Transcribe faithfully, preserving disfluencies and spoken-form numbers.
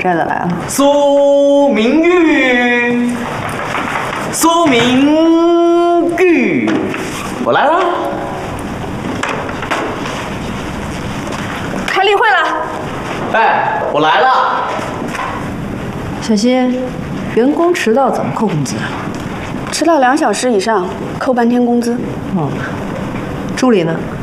盖的来了。 苏明玉，苏明玉，我来了。 开例会了。 哎，我来了。 小新，员工迟到怎么扣工资啊？ 迟到两小时以上扣半天工资。 哦，助理呢？